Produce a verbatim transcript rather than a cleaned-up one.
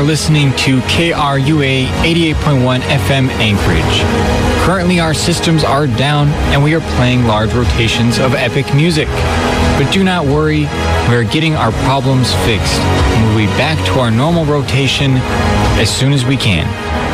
listening to K R U A eighty-eight point one F M Anchorage. Currently, our systems are down and we are playing large rotations of epic music. But do not worry, we are getting our problems fixed and we'll be back to our normal rotation as soon as we can.